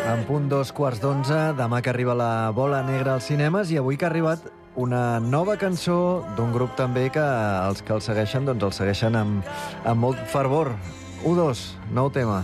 En punt 2:15, demà que arriba la Bola Negra als cinemes i avui que ha arribat una nova cançó d'un grup també que els que el segueixen, doncs el segueixen amb molt fervor. U2, nou tema.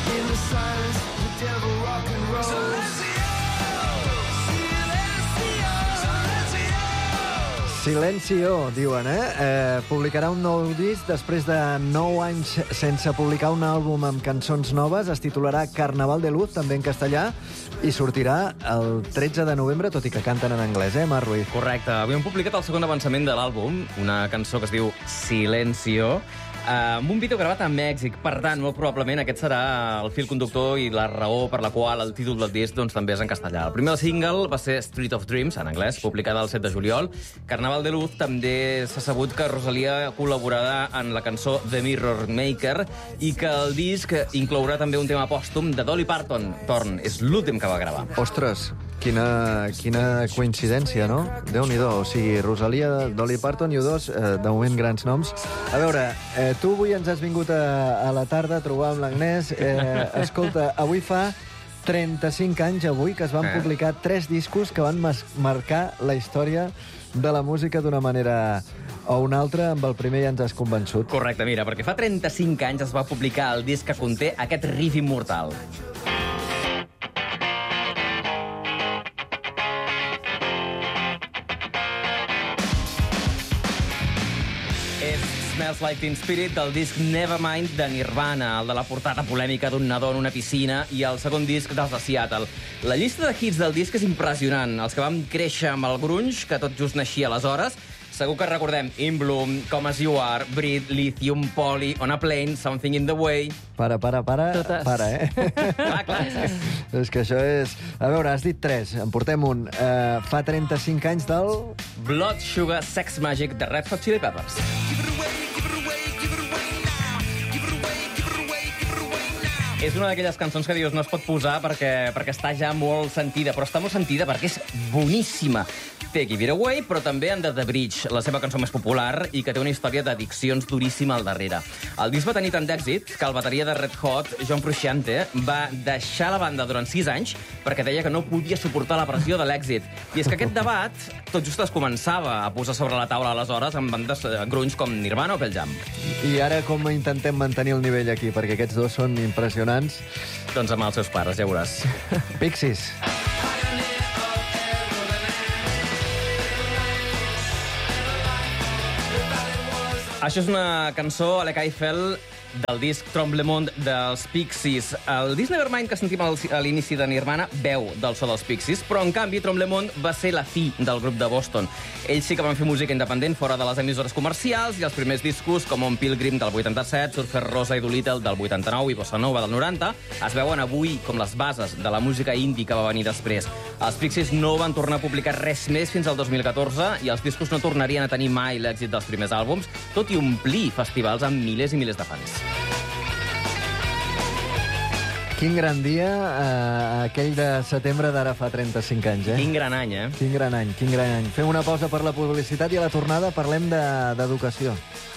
Silencio, diuen, publicarà un nou disc després de 9 anys sense publicar un àlbum amb cançons noves. Es titularà Carnaval de Luz, també en castellà, i sortirà el 13 de novembre, tot i que canten en anglès, Marc Ruiz? Correcte. Avui hem publicat el segon avançament de l'àlbum, una cançó que es diu Silencio, amb un vídeo gravat a Mèxic. Per tant, molt probablement aquest serà el fil conductor i la raó per la qual el títol del disc doncs, també és en castellà. El primer single va ser Street of Dreams, en anglès, publicada el 7 de juliol. Carnaval de Luz també s'ha sabut que Rosalía col·laborarà en la cançó The Mirror Maker i que el disc inclourà també un tema pòstum de Dolly Parton. Torn, és l'últim que va gravar. Ostres, quina coincidència, no? Déu-n'hi-do. O sigui, Rosalía, Dolly Parton i U2, de moment grans noms. A veure, tu avui ens has vingut a la tarda a trobar amb l'Agnès. Escolta, avui fa 35 anys avui que es van publicar 3 discos que van marcar la història de la música d'una manera o una altra. Amb el primer ja ens has convençut. Correcte, mira, perquè fa 35 anys es va publicar el disc que conté aquest riff immortal. Smells Like Teen Spirit, del disc Nevermind de Nirvana, el de la portada polèmica d'un nadó en una piscina, i el segon disc dels de Seattle. La llista de hits del disc és impressionant. Els que vam créixer amb el grunge, que tot just naixia aleshores, segur que recordem In Bloom, Come As You Are, Breathe, Lithium, Poly, On a Plane, Something in the Way... Para, Totes. Clar. És que això és... A veure, has dit 3, en portem un. Fa 35 anys del... Blood Sugar Sex Magic de Red Hot Chili Peppers. És una d'aquelles cançons que dius no es pot posar perquè està ja molt sentida, però està molt sentida perquè és boníssima. Té Give It Away, però també Under the Bridge, la seva cançó més popular i que té una història d'addiccions duríssima al darrere. El disc va tenir tant d'èxit que el bateria de Red Hot, John Frusciante, va deixar la banda durant 6 anys perquè deia que no podia suportar la pressió de l'èxit. I és que aquest debat tot just es començava a posar sobre la taula aleshores amb bandes grunge com Nirvana o Pearl Jam. I ara com intentem mantenir el nivell aquí? Perquè aquests dos són impressionants. Doncs amb els seus pares, ja veuràs. Pixies. Això és una cançó a l'Eiffel del disc Tremblement dels Pixies. El disc Nevermind que sentim a l'inici de Nirvana veu del so dels Pixies, però en canvi Tremblement va ser la fi del grup de Boston. Ells sí que van fer música independent fora de les emissores comercials i els primers discos, com On Pilgrim del 87, Surfer Rosa i Doolittle del 89 i Bossa Nova del 90, es veuen avui com les bases de la música indie que va venir després. Els Pixies no van tornar a publicar res més fins al 2014 i els discos no tornarien a tenir mai l'èxit dels primers àlbums, tot i omplir festivals amb milers i milers de fans. Quin gran dia, aquell de setembre d'ara fa 35 anys, Quin gran any, Quin gran any. Fem una pausa per la publicitat i a la tornada parlem d'educació.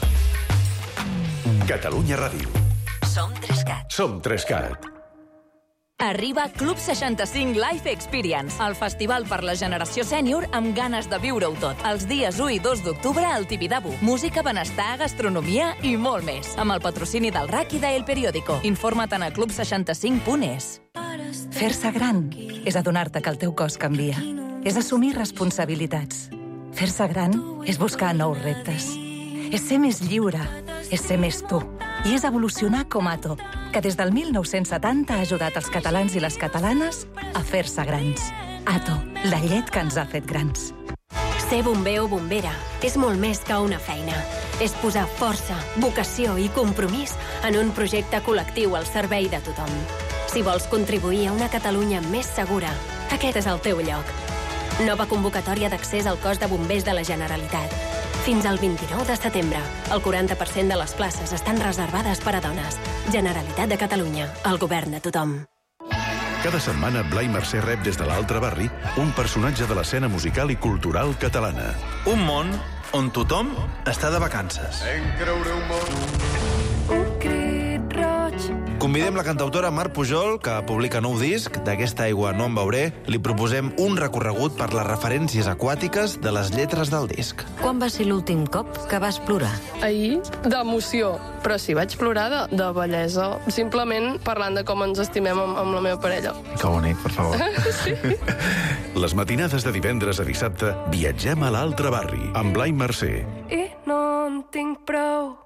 Catalunya Ràdio. Som 3CAT. Som 3CAT. Arriba Club 65 Life Experience, el festival per la generació sènior amb ganes de viure-ho tot. Els dies 1 i 2 d'octubre al Tibidabo. Música, benestar, gastronomia i molt més. Amb el patrocini del RAC i d'El Periódico. Informa't a club65.es. Fer-se gran és adonar-te que el teu cos canvia. És assumir responsabilitats. Fer-se gran és buscar nous reptes. És ser més lliure. És ser més tu. I és evolucionar com Ato, que des del 1970 ha ajudat els catalans i les catalanes a fer-se grans. Ato, la llet que ens ha fet grans. Ser bomber o bombera és molt més que una feina. És posar força, vocació i compromís en un projecte col·lectiu al servei de tothom. Si vols contribuir a una Catalunya més segura, aquest és el teu lloc. Nova convocatòria d'accés al cos de bombers de la Generalitat. Fins al 29 de setembre, el 40% de les places estan reservades per a dones. Generalitat de Catalunya, el govern de tothom. Cada setmana, Blai Mercè rep des de l'altre barri un personatge de l'escena musical i cultural catalana. Un món on tothom està de vacances. Convidem la cantautora Mar Pujol, que publica nou disc. D'aquesta aigua no en veuré. Li proposem un recorregut per les referències aquàtiques de les lletres del disc. Quan va ser l'últim cop que vas plorar? Ahir, d'emoció. Però sí, vaig plorar de bellesa. Simplement parlant de com ens estimem amb la meva parella. Que bonic, per favor. Sí. Les matinades de divendres a dissabte viatgem a l'altre barri, amb Blai Mercè. I no en tinc prou.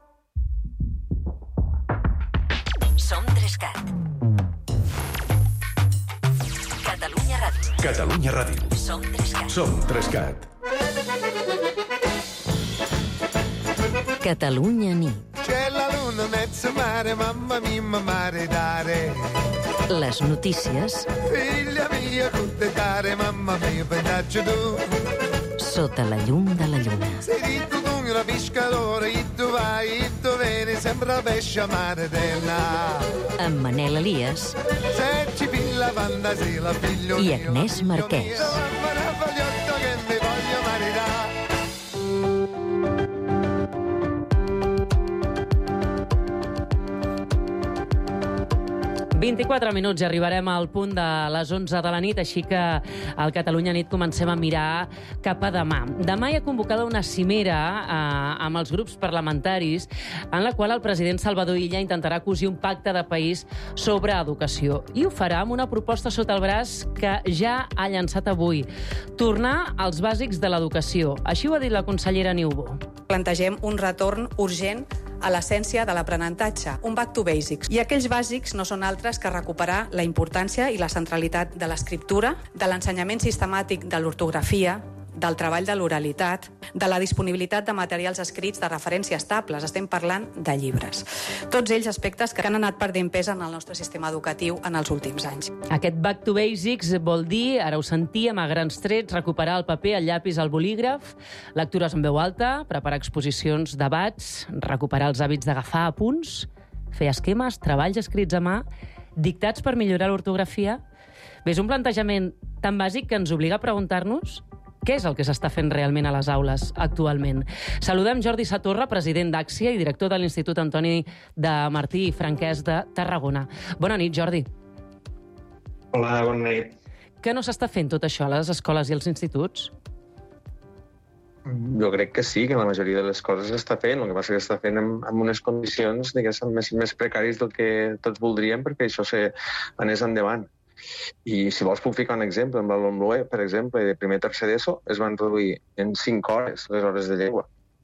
Som 3CAT. Catalunya Ràdio. Catalunya Ràdio. Som 3CAT. Som 3CAT. Catalunya nit. C'è la luna mezzo mare, mamma mia, mare dare. Les notícies Figlia mia, tutte care, mamma mia, pensaci tu. sota la llum de la lluna. Sei ritto tu una pescatore, e tu vai, e tu vieni, sembra pesce a mare della. Amb Manel Elias Se ci pilla fantasia, la figlio i mio, Agnès figlio Marquès. mio, mamma ne voglio che mi voglio maritare. 24 minuts i arribarem al punt de les 11 de la nit, així que al Catalunya Nit comencem a mirar cap a demà. Demà hi ha convocada una cimera amb els grups parlamentaris en la qual el president Salvador Illa intentarà cosir un pacte de país sobre educació. I ho farà amb una proposta sota el braç que ja ha llançat avui. Tornar als bàsics de l'educació. Així ho ha dit la consellera Niubó. Plantegem un retorn urgent a l'essència de l'aprenentatge, un back to basics. I aquells bàsics no són altres que recuperar la importància i la centralitat de l'escriptura, de l'ensenyament sistemàtic de l'ortografia, del treball de l'oralitat, de la disponibilitat de materials escrits de referència estables. Estem parlant de llibres. Tots ells aspectes que han anat perdent pes en el nostre sistema educatiu en els últims anys. Aquest back to basics vol dir, ara ho sentíem a grans trets, recuperar el paper, el llapis, el bolígraf, lectures en veu alta, preparar exposicions, debats, recuperar els hàbits d'agafar apunts, fer esquemes, treballs escrits a mà, dictats per millorar l'ortografia. Bé, és un plantejament tan bàsic que ens obliga a preguntar-nos què és el que s'està fent realment a les aules actualment. Saludem Jordi Satorra, president d'Àxia i director de l'Institut Antoni de Martí i Franquès de Tarragona. Bona nit, Jordi. Hola, bona nit. Que no s'està fent tot això a les escoles i als instituts? Jo crec que sí, que la majoria de les coses s'està fent. El que passa que s'està fent amb unes condicions, diguéssim, més precàries del que tots voldríem perquè això anés endavant. I si vols puc ficar un exemple, amb l'Alumloe, per exemple, de primer tercer d'ESO, es van reduir en 5 hores les hores de llengua.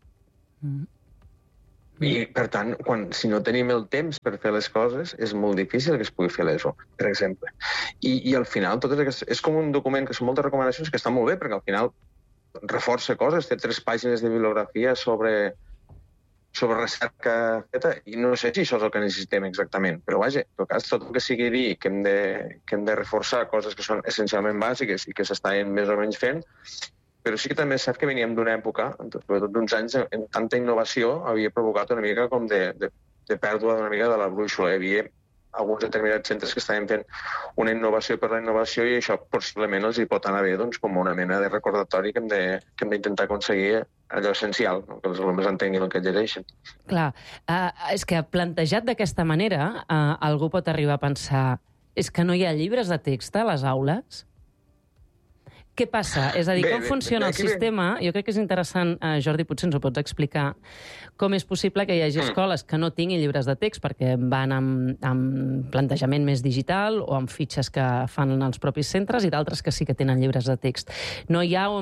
I, per tant, si no tenim el temps per fer les coses, és molt difícil que es pugui fer l'ESO, per exemple. I al final, és com un document que són moltes recomanacions que està molt bé, perquè al final reforça coses, té 3 pàgines de bibliografia sobre recerca feta, i no sé si això és el que necessitem exactament, però vaja, en tot cas, tot el que sigui dir que hem de reforçar coses que són essencialment bàsiques i que s'estan més o menys fent, però sí que també és cert que veníem d'una època, sobretot d'uns anys, en tanta innovació havia provocat una mica com de pèrdua d'una mica de la brúixola. Hi havia alguns determinats centres que estaven fent una innovació per la innovació i això possiblement els hi pot anar bé com una mena de recordatori que hem d'intentar aconseguir allò essencial, que els alumnes entenguin el que llegeixen. Clar, és que plantejat d'aquesta manera, algú pot arribar a pensar és que no hi ha llibres de text a les aules? Què passa? És a dir, com funciona el sistema? Jo crec que és interessant, Jordi, potser ens ho pots explicar, com és possible que hi hagi escoles que no tinguin llibres de text perquè van amb plantejament més digital o amb fitxes que fan els propis centres i d'altres que sí que tenen llibres de text. No hi ha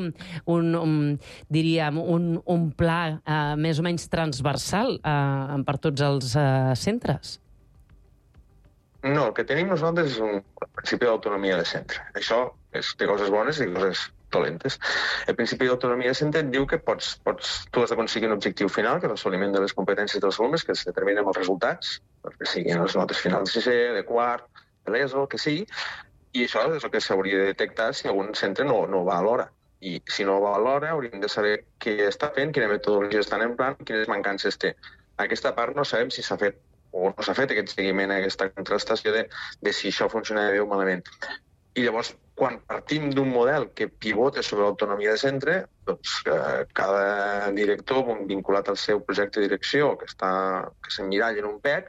un pla més o menys transversal per tots els centres? No, el que tenim nosaltres és un principi d'autonomia de centre. Això té coses bones i coses dolentes. El principi d'autonomia de centre diu que tu has d'aconseguir un objectiu final, que és l'assoliment de les competències dels alumnes, que es determinen els resultats, perquè siguin les notes finals de sisè, de quart, de l'ESO, el que sigui, i això és el que s'hauria de detectar si algun centre no va a l'hora. I si no va a l'hora, hauríem de saber què està fent, quina metodologia estan emplant, quines mancances té. Aquesta part no sabem si s'ha fet o no s'ha fet aquest seguiment, aquesta contrastació de si això funciona bé o malament. I llavors, quan partim d'un model que pivota sobre l'autonomia de centre, doncs cada director vinculat al seu projecte de direcció, que s'emmiralla en un PEC,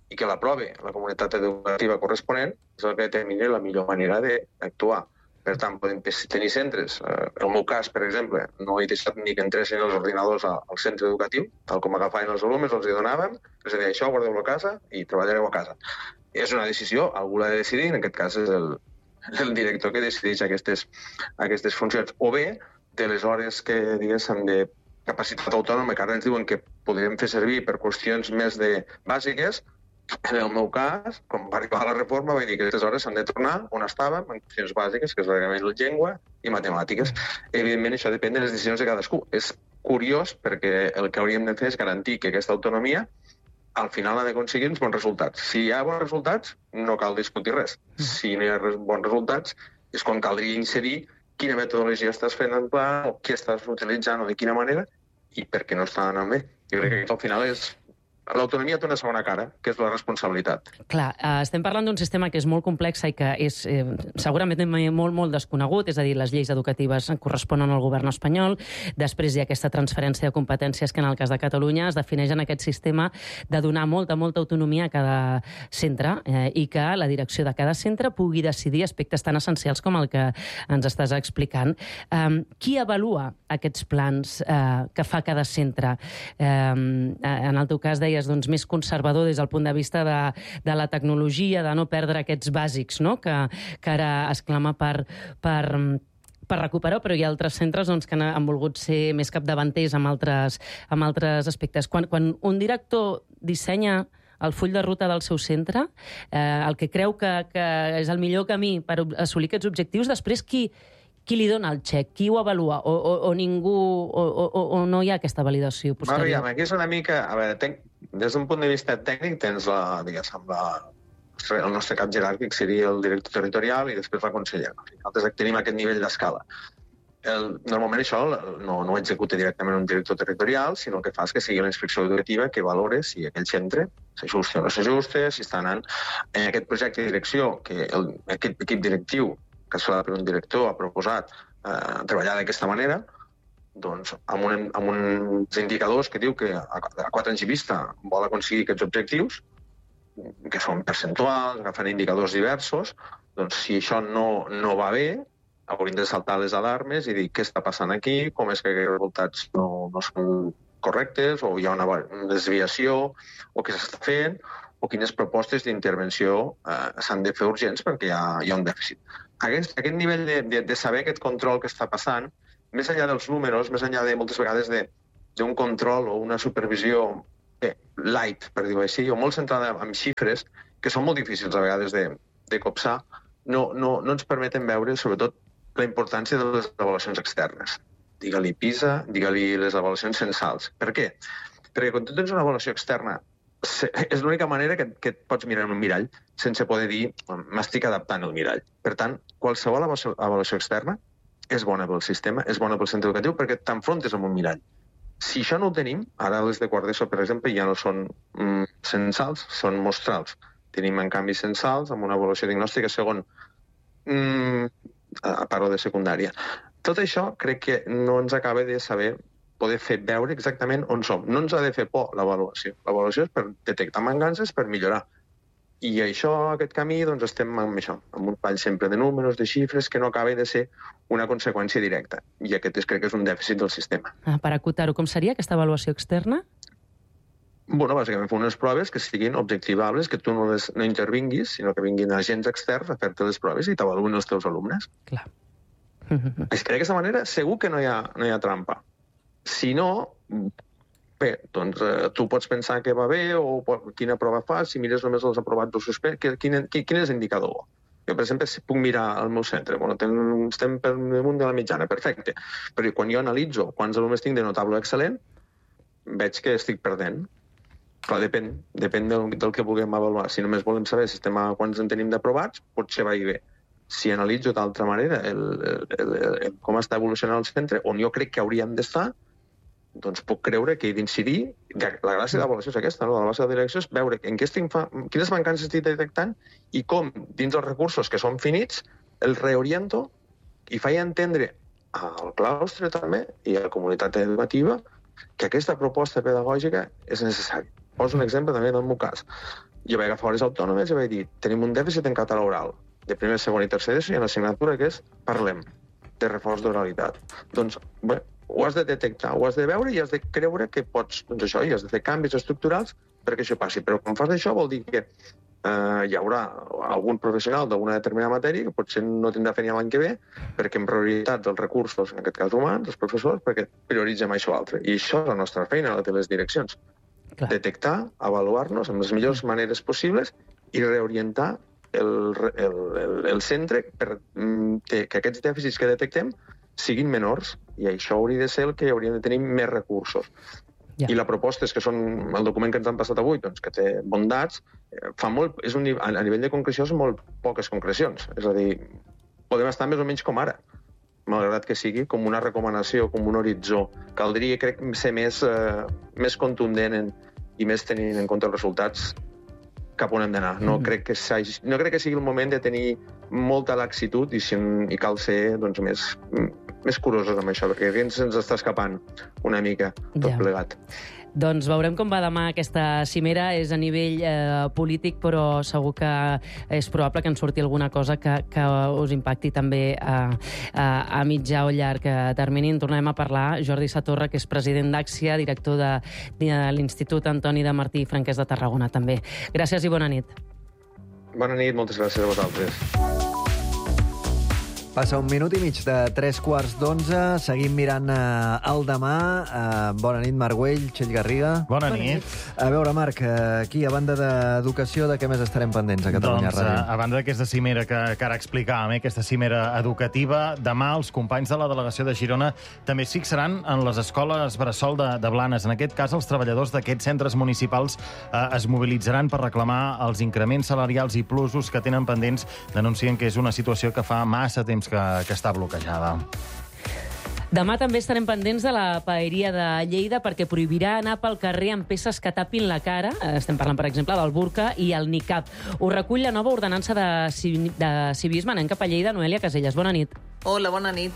i que l'aprovi la comunitat educativa corresponent, és el que determina la millor manera d'actuar. Per tant, podem tenir centres. En el meu cas, per exemple, no he deixat ni que entressin els ordinadors al centre educatiu, tal com agafaven els alumnes, els hi donàvem, els deia, això guardeu-lo a casa i treballareu a casa. És una decisió, algú l'ha de decidir, en aquest cas és el director que decideix aquestes funcions. O bé, de les hores que, diguéssim, de capacitat autònoma, que ara ens diuen que podríem fer servir per qüestions més bàsiques. En el meu cas, quan va arribar la reforma, vaig dir que aquestes hores s'han de tornar on estàvem, en qüestions bàsiques, que és bàsicament la llengua i matemàtiques. Evidentment, això depèn de les decisions de cadascú. És curiós perquè el que hauríem de fer és garantir que aquesta autonomia al final ha d'aconseguir uns bons resultats. Si hi ha bons resultats, no cal discutir res. Si no hi ha bons resultats, és quan caldria inserir quina metodologia estàs fent en pla, o què estàs utilitzant, o de quina manera, i per què no està anant bé. Jo crec que al final és... L'autonomia té una segona cara, que és la responsabilitat. Clar, estem parlant d'un sistema que és molt complex i que és segurament molt desconegut, és a dir, les lleis educatives corresponen al govern espanyol, després hi ha aquesta transferència de competències que en el cas de Catalunya es defineix en aquest sistema de donar molta autonomia a cada centre i que la direcció de cada centre pugui decidir aspectes tan essencials com el que ens estàs explicant. Qui avalua aquests plans que fa cada centre? En el teu cas deies més conservador des del punt de vista de la tecnologia, de no perdre aquests bàsics, no? que ara es clama per recuperar, però hi ha altres centres que han volgut ser més capdavanters amb altres aspectes. Quan un director dissenya el full de ruta del seu centre, el que creu que és el millor camí per assolir aquests objectius, després qui li dona el xec? Qui ho avalua? O ningú... O no hi ha aquesta validació posterior? Aquí és una mica... A veure, des d'un punt de vista tècnic tens el nostre cap jeràrquic seria el director territorial i després la consellera. Nosaltres tenim aquest nivell d'escala. Normalment això no ho executa directament un director territorial, sinó que fa que sigui la inspecció educativa que valore si aquell centre s'ajusta o no s'ajusta, si està anant en aquest projecte de direcció que aquest equip directiu que s'ha per un director ha proposat treballar d'aquesta manera, doncs amb uns indicadors que diu que a 4 anys de vista vol aconseguir aquests objectius, que són percentuals, agafant indicadors diversos, doncs si això no va bé, hauríem de saltar les alarmes i dir què està passant aquí, com és que aquests resultats no són correctes, o hi ha una desviació, o què s'està fent, o quines propostes d'intervenció s'han de fer urgents perquè hi ha un dèficit. Aquest nivell de saber aquest control que està passant, més enllà dels números, més enllà de moltes vegades d'un control o una supervisió light, per dir-ho així, o molt centrada en xifres, que són molt difícils a vegades de copsar, no ens permeten veure, sobretot, la importància de les avaluacions externes. Digue-li PISA, digue-li les avaluacions censals. Per què? Perquè quan tu tens una avaluació externa, és l'única manera que et pots mirar en un mirall sense poder dir m'estic adaptant al mirall. Per tant, qualsevol avaluació externa és bona pel sistema, és bona pel centre educatiu perquè t'enfrontes amb un mirall. Si això no ho tenim, ara les de quart d'ESO, per exemple, ja no són censals, són mostrals. Tenim, en canvi, censals amb una avaluació diagnòstica segon, a part de secundària. Tot això crec que no ens acaba de saber poder fer veure exactament on som. No ens ha de fer por l'avaluació. L'avaluació és per detectar mancances, per millorar. I això, aquest camí, doncs estem amb això, amb un pall sempre de números, de xifres, que no acaba de ser una conseqüència directa. I aquest crec que és un dèficit del sistema. Per acotar-ho, com seria aquesta avaluació externa? Bueno, bàsicament fer unes proves que siguin objectivables, que tu no intervinguis, sinó que vinguin agents externs a fer-te les proves i t'avaluïn els teus alumnes. Clar. És que d'aquesta manera segur que no hi ha trampa. Si no, bé, doncs tu pots pensar que va bé o quina prova fas, si mires només els aprovats o suspens, quin és l'indicador? Jo, per exemple, puc mirar al meu centre, estem per damunt de la mitjana, perfecte, però quan jo analitzo quants alumnes tinc de notable o excel·lent, veig que estic perdent. Clar, depèn del que vulguem avaluar. Si només volem saber quants en tenim d'aprovats, potser va bé. Si analitzo d'altra manera com està evolucionant el centre, on jo crec que hauríem d'estar, doncs puc creure que he d'incidir. La gràcia de l'avaluació és aquesta, no? La gràcia de la direcció és veure quines mancances estic detectant i com, dins dels recursos que són finits, els reoriento i faig entendre al claustre també i a la comunitat educativa que aquesta proposta pedagògica és necessària. Poso un exemple també en el meu cas. jo vaig agafar hores autònomes i vaig dir, tenim un dèficit en català oral, de primer, segon i tercer d'ESO, i en l'assignatura que és Parlem, de reforç d'oralitat. Doncs, bé, ho has de detectar, ho has de veure i has de creure que pots, doncs això, i has de fer canvis estructurals perquè això passi. Però quan fas això vol dir que hi haurà algun professional d'alguna determinada matèria que potser no tindrà feina l'any que ve perquè en prioritat dels recursos, en aquest cas humans, els professors, perquè prioritzem això altre. I això és la nostra feina, la de les direccions. Clar. Detectar, avaluar-nos amb les millors maneres possibles i reorientar el centre per que aquests dèficits que detectem siguin menors, i això hauria de ser el que hauríem de tenir més recursos. I la proposta és que són el document que ens han passat avui, doncs, que té bondats, a nivell de concreció són molt poques concrecions. És a dir, podem estar més o menys com ara, malgrat que sigui com una recomanació, com un horitzó. Caldria, crec, ser més contundent i més tenint en compte els resultats cap on hem d'anar. No crec que sigui el moment de tenir molta laxitud i cal ser doncs, més curosos amb això, perquè ens està escapant una mica tot plegat. Doncs veurem com va demà aquesta cimera. És a nivell polític, però segur que és probable que en surti alguna cosa que us impacti també a mitjà o llarg termini. En tornem a parlar. Jordi Satorra, que és president d'Àxia, director de l'Institut Antoni de Martí i Franquès de Tarragona, també. Gràcies i bona nit. Bona nit, moltes gràcies a vosaltres. Passa 1 minut i mig de 3:45. Seguim mirant el demà. Bona nit, Marc Güell, Txell Garriga. Bona nit. A veure, Marc, aquí, a banda d'educació, de què més estarem pendents a Catalunya Ràdio? Doncs, a banda d'aquesta cimera que ara explicàvem, aquesta cimera educativa, demà els companys de la delegació de Girona també s'hi fixaran en les escoles bressol de Blanes. En aquest cas, els treballadors d'aquests centres municipals es mobilitzaran per reclamar els increments salarials i plusos que tenen pendents. Denuncien que és una situació que fa massa temps que està bloquejada. Demà també estarem pendents de la paeria de Lleida perquè prohibirà anar pel carrer amb peces que tapin la cara. Estem parlant, per exemple, del burca i el niqab. Ho recull la nova ordenança de civisme. Anem cap a Lleida. Noelia Casellas, bona nit. Hola, bona nit.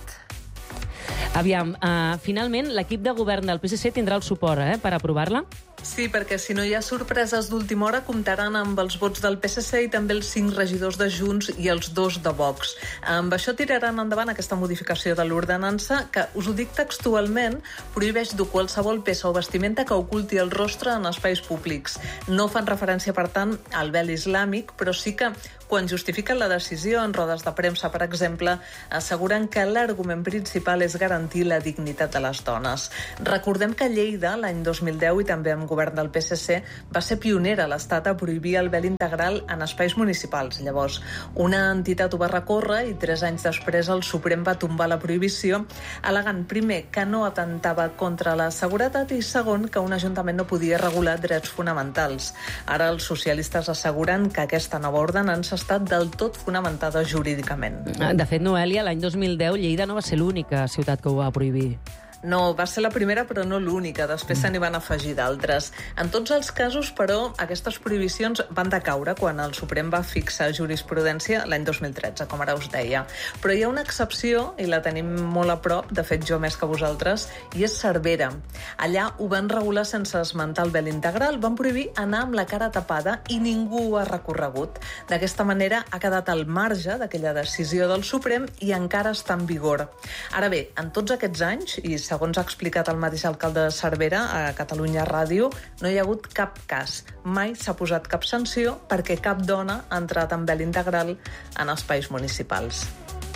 Aviam, finalment l'equip de govern del PSC tindrà el suport per aprovar-la? Sí, perquè si no hi ha sorpreses d'última hora, comptaran amb els vots del PSC i també els 5 regidors de Junts i els 2 de Vox. Amb això tiraran endavant aquesta modificació de l'ordenança que, us ho dic textualment, prohibeix dur qualsevol peça o vestimenta que oculti el rostre en espais públics. No fan referència, per tant, al vel islàmic, però sí que quan justifiquen la decisió en rodes de premsa, per exemple, asseguren que l'argument principal és garantir la dignitat de les dones. Recordem que Lleida, l'any 2010, i també amb govern del PSC, va ser pionera a l'Estat a prohibir el vel integral en espais municipals. Llavors, una entitat ho va recórrer i 3 anys després el Suprem va tombar la prohibició, al·legant primer que no atentava contra la seguretat i segon que un ajuntament no podia regular drets fonamentals. Ara els socialistes asseguren que aquesta nova ordenança ha estat del tot fonamentada jurídicament. De fet, Noelia, l'any 2010 Lleida no va ser l'única ciutat que ho va prohibir. No, va ser la primera, però no l'única. Després se n'hi van afegir d'altres. En tots els casos, però, aquestes prohibicions van decaure quan el Suprem va fixar jurisprudència l'any 2013, com ara us deia. Però hi ha una excepció, i la tenim molt a prop, de fet jo més que vosaltres, i és Cervera. Allà ho van regular sense esmentar el vel integral, van prohibir anar amb la cara tapada i ningú ho ha recorregut. D'aquesta manera ha quedat al marge d'aquella decisió del Suprem i encara està en vigor. Ara bé, en tots aquests anys, i segons ha explicat el mateix alcalde de Cervera a Catalunya Ràdio, no hi ha hagut cap cas. Mai s'ha posat cap sanció perquè cap dona ha entrat amb vel integral en espais municipals.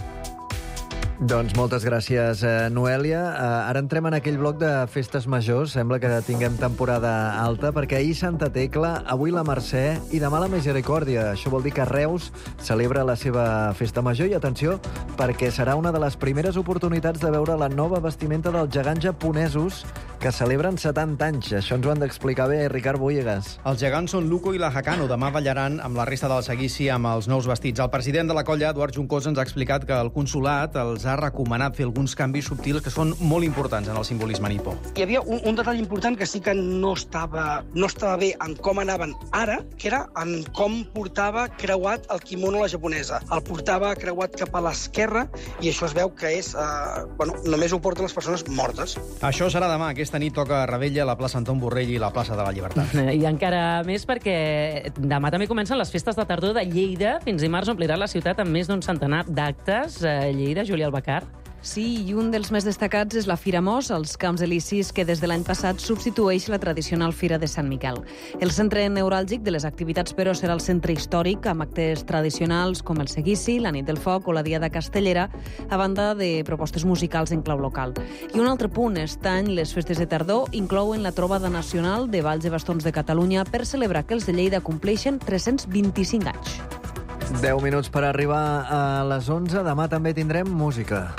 Doncs moltes gràcies, Noelia. Ara entrem en aquell bloc de festes majors. Sembla que tinguem temporada alta, perquè ahir Santa Tecla, avui la Mercè i demà la Misericòrdia. Això vol dir que Reus celebra la seva festa major. I atenció, perquè serà una de les primeres oportunitats de veure la nova vestimenta dels gegants japonesos que celebren 70 anys. Això ens ho han d'explicar bé, Ricard Boyegas. Els gegants són Luco i la Hakano. Demà ballaran amb la resta del seguici amb els nous vestits. El president de la colla, Eduard Juncosa, ens ha explicat que el consolat els ha recomanat fer alguns canvis subtils que són molt importants en el simbolisme nipó. Hi havia un detall important que sí que no estava bé en com anaven ara, que era en com portava creuat el kimono la japonesa. El portava creuat cap a l'esquerra i això es veu que és... només ho porten les persones mortes. Això serà demà. Aquesta aquesta nit toca a Ravella, la plaça Anton Borrell i la plaça de la Llibertat. I encara més perquè demà també comencen les festes de tardor de Lleida. Fins dimarts omplirà la ciutat amb més d'un centenar d'actes. Lleida, Júlia Albacar. Sí, i un dels més destacats és la Fira Mos, als Camps Elisis, que des de l'any passat substitueix la tradicional Fira de Sant Miquel. El centre neuràlgic de les activitats, però, serà el centre històric, amb actes tradicionals com el Seguici, la Nit del Foc o la Diada Castellera, a banda de propostes musicals en clau local. I un altre punt, aquest any les festes de tardor inclouen la trobada nacional de balls i bastons de Catalunya per celebrar que els de Lleida compleixen 325 anys. 10 minuts per arribar a les 11. Demà també tindrem música.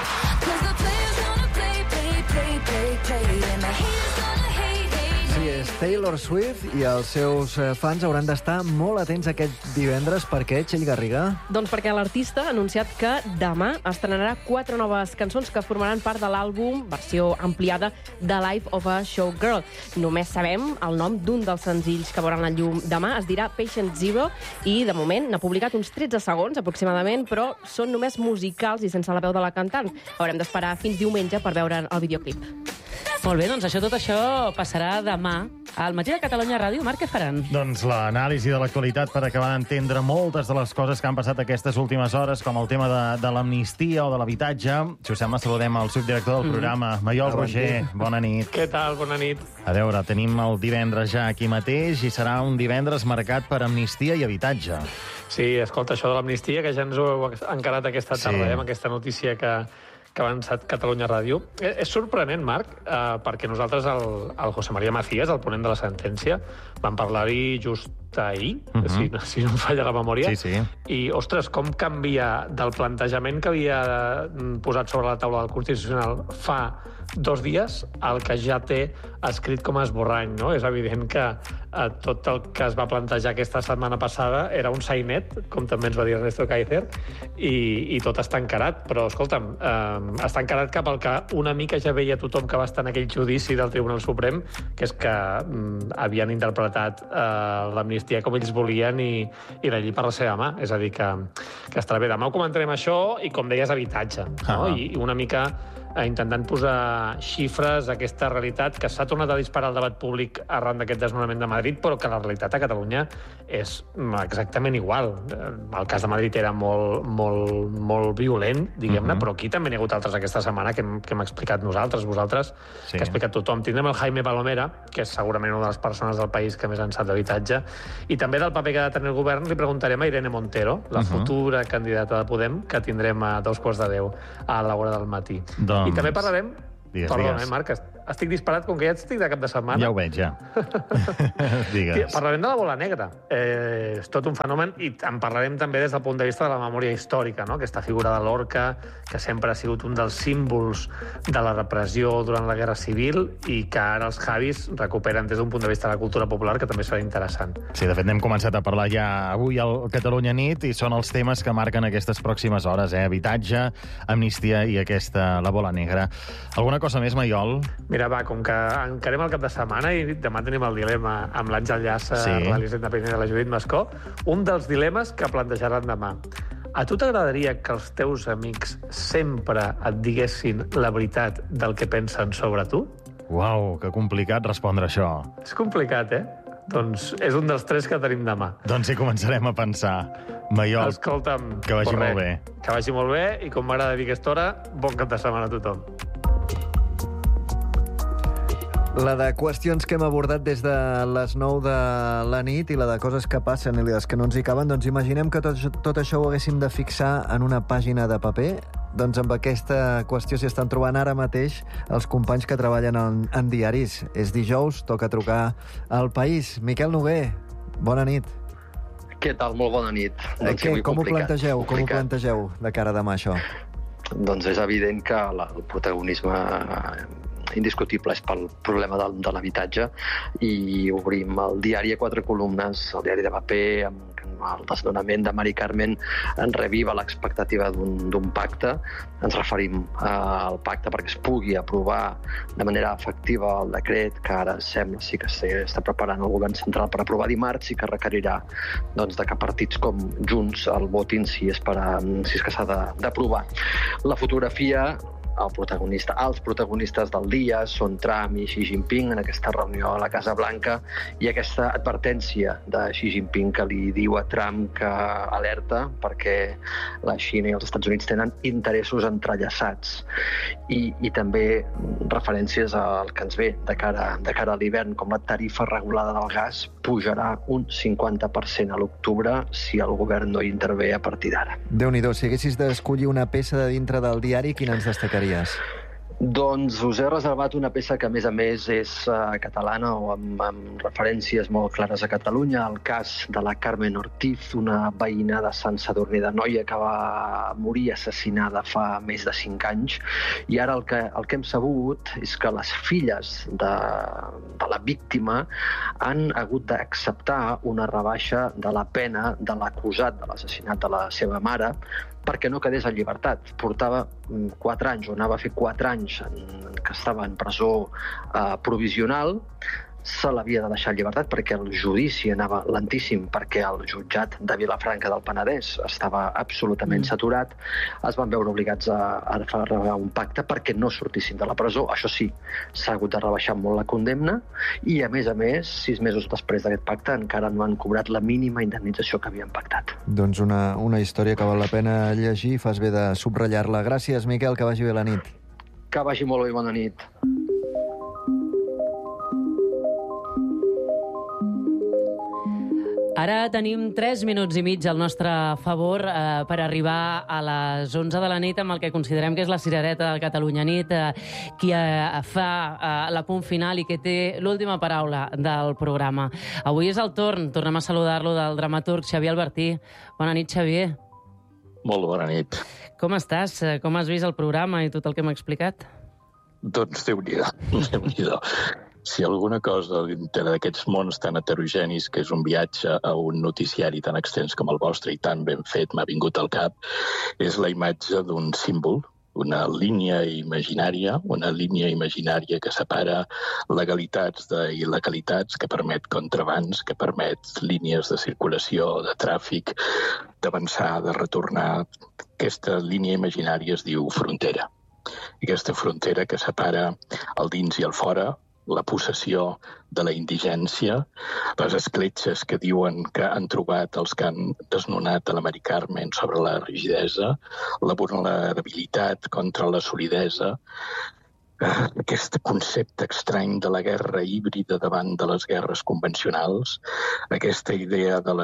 Sí, és Taylor Swift i els seus fans hauran d'estar molt atents aquest divendres. Per què, Txell Garriga? Doncs perquè l'artista ha anunciat que demà estrenarà 4 noves cançons que formaran part de l'àlbum, versió ampliada, The Life of a Showgirl. Només sabem el nom d'un dels senzills que veuran la llum demà. Es dirà Patient Zero i, de moment, n'ha publicat uns 13 segons, aproximadament, però són només musicals i sense la veu de la cantant. Haurem d'esperar fins diumenge per veure el videoclip. Molt bé, doncs tot això passarà demà. Al Matí de Catalunya Ràdio, Marc, què faran? Doncs l'anàlisi de l'actualitat per acabar d'entendre moltes de les coses que han passat aquestes últimes hores, com el tema de l'amnistia o de l'habitatge. Si us sembla, saludem el subdirector del programa, Maiol Roger. Bona nit. Què tal? Bona nit. A veure, tenim el divendres ja aquí mateix i serà un divendres marcat per amnistia i habitatge. Sí, escolta, això de l'amnistia, que ja ens ho heu encarat aquesta tarda, amb aquesta notícia que ha avançat Catalunya Ràdio. És sorprenent, Marc, perquè nosaltres, el José María Macías, el ponent de la sentència, vam parlar-hi just ahir, si no em falla la memòria, i, ostres, com canvia del plantejament que havia posat sobre la taula del Constitucional fa 2 dies al que ja té escrit com a esborrany, no? És evident que tot el que es va plantejar aquesta setmana passada era un sainet, com també ens va dir Ernesto Kaiser, i tot està encarat. Però, escolta'm, està encarat cap al que una mica ja veia tothom que va estar en aquell judici del Tribunal Suprem, que és que havien interpretat l'amnistia com ells volien i la llei per la seva mà. És a dir, que estarà bé. Demà ho comentarem això i, com deies, habitatge, no? I una mica intentant posar xifres a aquesta realitat que s'ha tornat a disparar el debat públic arran d'aquest desnonament de Madrid, però que la realitat a Catalunya és exactament igual. El cas de Madrid era molt violent, diguem-ne, però aquí també n'hi ha hagut altres aquesta setmana que hem explicat nosaltres, vosaltres, que ha explicat tothom. Tindrem el Jaime Palomera, que és segurament una de les persones del país que més en sap d'habitatge, i també del paper que ha de tenir el govern li preguntarem a Irene Montero, la futura candidata de Podem, que tindrem a 2:15 a l'hora del matí. I també parlarem... Perdona, Marc, estic disparat, com que ja estic de cap de setmana. Ja ho veig, ja. Digues. Parlarem de la bola negra. És tot un fenomen i en parlarem també des del punt de vista de la memòria històrica, no? Aquesta figura de l'Orca, que sempre ha sigut un dels símbols de la repressió durant la Guerra Civil i que ara els Javis recuperen des d'un punt de vista de la cultura popular, que també serà interessant. Sí, de fet, n'hem començat a parlar ja avui al Catalunya Nit i són els temes que marquen aquestes pròximes hores, habitatge, amnistia i la bola negra. Alguna cosa més, Maiol? Mira, va, com que encarem el cap de setmana i demà tenim el dilema amb l'Àngel Llassa, realitzat independent de la Judit Mascó, un dels dilemes que plantejaran demà. A tu t'agradaria que els teus amics sempre et diguessin la veritat del que pensen sobre tu? Uau, que complicat respondre això. És complicat, Doncs és un dels 3 que tenim demà. Doncs hi començarem a pensar. Maiol, escolta'm, que vagi molt bé. Que vagi molt bé i, com m'agrada dir aquesta hora, bon cap de setmana a tothom. La de qüestions que hem abordat des de les 9 de la nit i la de coses que passen i les que no ens hi caben, doncs imaginem que tot això ho haguéssim de fixar en una pàgina de paper. Doncs amb aquesta qüestió s'hi estan trobant ara mateix els companys que treballen en diaris. És dijous, toca trucar al País. Miquel Noguer, bona nit. Què tal? Molt bona nit. Com ho plantegeu de cara a demà, això? Doncs és evident que el protagonisme indiscutible és pel problema de l'habitatge i obrim el diari a 4 columnes, el diari de paper, amb el desnonament de Mari Carmen en reviva l'expectativa d'un pacte. Ens referim al pacte perquè es pugui aprovar de manera efectiva el decret que ara sembla sí que està preparant el govern central per aprovar dimarts i que requerirà de que partits com Junts el votin si és que s'ha d'aprovar. La fotografia Els protagonistes del dia són Trump i Xi Jinping en aquesta reunió a la Casa Blanca, i aquesta advertència de Xi Jinping que li diu a Trump que alerta perquè la Xina i els Estats Units tenen interessos entrellaçats, i també referències al que ens ve de cara a l'hivern, com la tarifa regulada del gas pujarà un 50% a l'octubre si el govern no hi intervé a partir d'ara. Déu-n'hi-do, si haguessis d'escollir una peça de dintre del diari, quina ens destacaries? Doncs us he reservat una peça que, a més, és catalana o amb referències molt clares a Catalunya, el cas de la Carmen Ortiz, una veïna de Sant Sadurní d'Anoia que va morir assassinada fa més de 5 anys. I ara el que hem sabut és que les filles de la víctima han hagut d'acceptar una rebaixa de la pena de l'acusat de l'assassinat de la seva mare, perquè no quedés en llibertat. Portava 4 anys, o anava a fer 4 anys que estava en presó provisional, se l'havia de deixar en llibertat perquè el judici anava lentíssim, perquè el jutjat de Vilafranca del Penedès estava absolutament saturat. Es van veure obligats a fer un pacte perquè no sortissin de la presó. Això sí, s'ha hagut de rebaixar molt la condemna, i a més, 6 mesos després d'aquest pacte encara no han cobrat la mínima indemnització que havien pactat. Doncs una història que val la pena llegir, fas bé de subratllar-la. Gràcies, Miquel, que vagi bé la nit. Que vagi molt bé, bona nit. Ara tenim 3 minuts i mig al nostre favor per arribar a les 11 de la nit amb el que considerem que és la cirereta de Catalunya Nit, qui fa la punt final i que té l'última paraula del programa. Avui és el torn, tornem a saludar-lo, del dramaturg Xavier Albertí. Bona nit, Xavier. Molt bona nit. Com estàs? Com has vist el programa i tot el que m'ha explicat? Doncs Déu-n'hi-do. Si alguna cosa dintre d'aquests mons tan heterogenis, que és un viatge a un noticiari tan extens com el vostre i tan ben fet, m'ha vingut al cap, és la imatge d'un símbol, una línia imaginària que separa legalitats d'il·legalitats, que permet contrabans, que permet línies de circulació, de tràfic, d'avançar, de retornar. Aquesta línia imaginària es diu frontera. I aquesta frontera que separa el dins i el fora, la possessió de la indigència, les escletxes que diuen que han trobat els que han desnonat a la Mari Carmen sobre la rigidesa, la vulnerabilitat contra la solidesa, aquest concepte estrany de la guerra híbrida davant de les guerres convencionals, aquesta idea de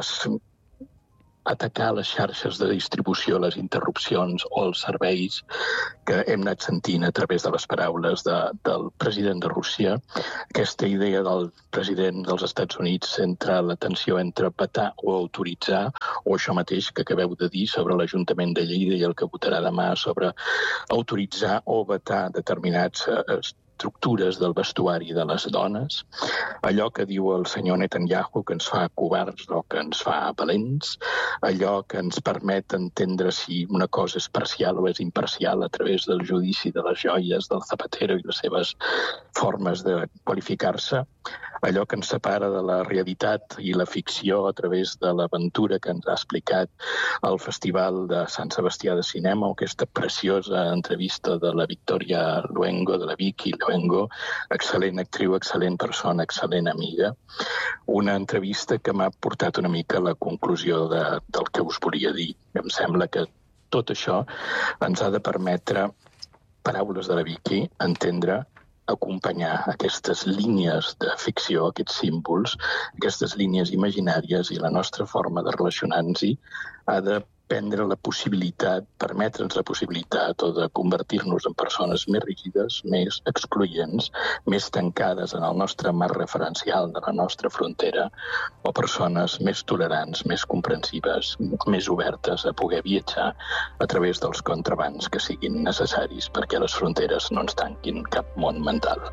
atacar les xarxes de distribució, les interrupcions o els serveis que hem anat sentint a través de les paraules del president de Rússia, aquesta idea del president dels Estats Units entre la tensió entre vetar o autoritzar, o això mateix que acabeu de dir sobre l'Ajuntament de Lleida i el que votarà demà sobre autoritzar o vetar determinats estructures del vestuari de les dones, allò que diu el senyor Netanyahu que ens fa covards o que ens fa valents, allò que ens permet entendre si una cosa és parcial o és imparcial a través del judici de les joies del Zapatero i les seves formes de qualificar-se, allò que ens separa de la realitat i la ficció a través de l'aventura que ens ha explicat el Festival de Sant Sebastià de Cinema, o aquesta preciosa entrevista de la Victoria Luengo, de la Vicky Luengo, excel·lent actriu, excel·lent persona, excel·lent amiga. Una entrevista que m'ha portat una mica a la conclusió del que us volia dir. Em sembla que tot això ens ha de permetre, paraules de la Vicky, entendre, acompanyar aquestes línies de ficció, aquests símbols, aquestes línies imaginàries, i la nostra forma de relacionar-nos-hi ha de prendre la possibilitat, permetre'ns la possibilitat o de convertir-nos en persones més rígides, més excloents, més tancades en el nostre marc referencial de la nostra frontera, o persones més tolerants, més comprensives, més obertes a poder viatjar a través dels contrabans que siguin necessaris perquè les fronteres no ens tanquin cap món mental.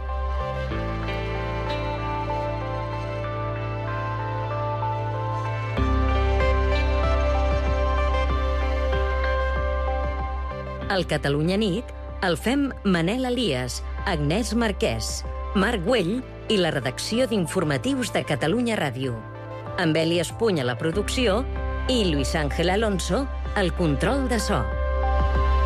Al Catalunya Nit el fem Manel Elias, Agnès Marquès, Marc Güell i la redacció d'informatius de Catalunya Ràdio. Amb Eli Espuny a la producció i Luis Ángel Alonso al control de so.